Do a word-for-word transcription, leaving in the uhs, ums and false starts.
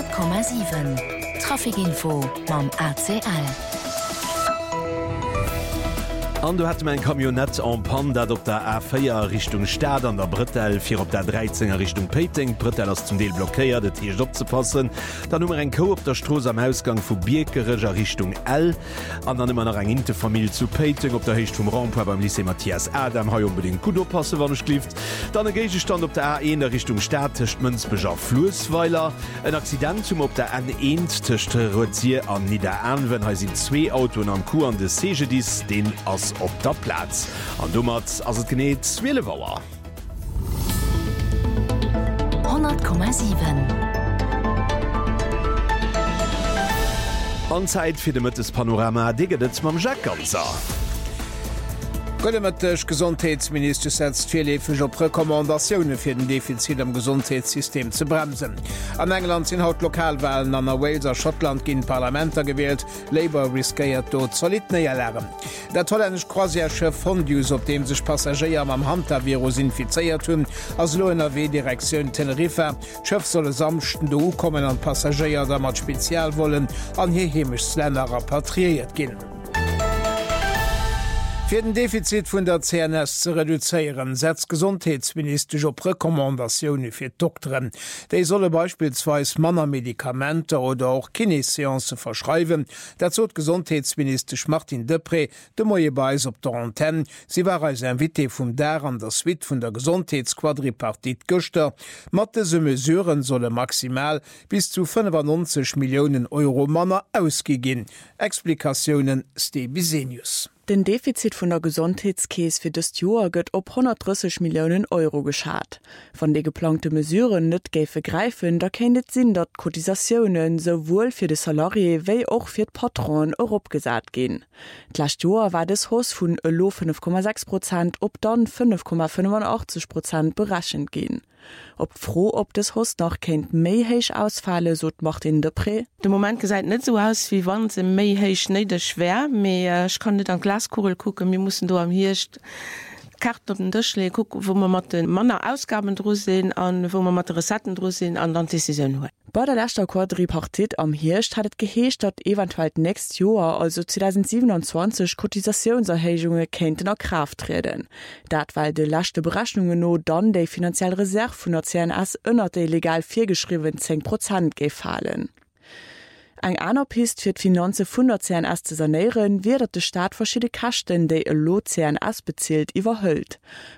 hundert Komma sieben Trafikinfo mam A C L. An du hat mein Kamionett an Pan, dat op der A vier Richtung Stad an der Brittel, fir op der dreizehner Richtung Peting, Brittel ass zum Deel blockéiert, det Tier opzepassen. Dann nummer en Co op der Stroos am Ausgang vu Bierkereger Richtung L, an dann immer noch eng Interfamilie zu Peting, op der Hecht vum Rampa beim Lycée Matthias Adam ha unbedingt gut oppasse, wann es lieft. Dann en Geige stand op der A eins der Richtung Stad techt Mënzbeger Flussweiler. Ein Accident zum op der N eins techt Rozier an Niederan, wenn he sind zwei Autoen am Ku an de Segedis, den ass op der Platz. An dummert ass et geneet Zwillebauer. hundert Komma sieben Anzeit fir de Mëttes Panorama deget mam Jackkanzer. Gëllemetteg Gesundheitsminister setzt vielefech op Rekommandaioune fir den Defizit am Gesundheitssystem ze bremsen. An England sinn haut Lokalwahlen an der Waleser Schottland ginn Parlamenter gewählt, Labour riskéiert dot solid neier lärm. Der tolleneg Croisièrsche Fondus, op dem sech Passagier am Hantavirus infizeiert hunn, ass Lo N R W-Direktioun Tenerife, Schëf solle samchten do kommen an Passagier, der mat spezial wollen, an hir hemech Länner rapatriiert ginn. Für den Defizit vun der C N S zu reduzieren, setzt Gesundheitsminister op Rekommandaioune fir Doktoren. Dei solle beispielsweise Manner Medikamente oder auch Kineseance verschreiben. Dazu hat Gesundheitsminister Martin Depré de moie Beis op der Antenne. Sie war als Invité vum der an der Suite vun der Gesundheitsquadripartit Göster. Mattese Mesuren solle maximal bis zu fünfundneunzig Millionen Euro Manner ausgegin. Explikationen Stebisenius. Den Defizit vun der Gesundheitskäes fir dës Joer gëtt op hundertdreißig Millionen Euro geschat. Von de geplante Mesuren net géfe greifen, da kennet sinn, dat Kotisatiounen sowohl fir de Salarié wéi och fir d Patron opgesat gin. D'lacht Joer war des Hos vun elo fünf Komma sechs Prozent op dann fünf Komma fünfundachtzig Prozent beraschend gin. Ob froh ob des Host noch kennt méihéich ausfalle, so macht in Depré. De Moment gesäit net so aus wie wann se méihéich neide schwer, me ich kann net an Glaskurel gucken, mir mussssen du am Hircht Karten op den Dëchle gucken, wo man mat den Manner Ausgaben drosinn an wo man mat Resetten drosinn an dann Decision hue. Bei der letzter Quadripartit am Hirsch hat et geheescht, dat eventuell näst Joer, also zweitausendsiebenundzwanzig, Kotisationserhechungen kennten er Kraft treten. Dat weil de lachte Berechnungen no dann de finanzielle Reserve vun der C N S ënner de legal firgeschrieben zehn Prozent gefallen. Eg aner Pist fir d Finanze vun der C N S ze sanieren, wird de Staat verschiedene Kachten, déi e Lo C N S bezielt, iwwerhëllt.